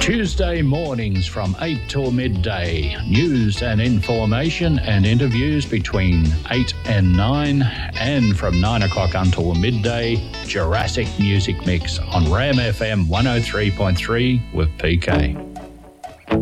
Tuesday mornings from 8 till midday. News and information and interviews between 8 and 9. And from 9 o'clock until midday, Jurassic Music Mix on Ram FM 103.3 with PK.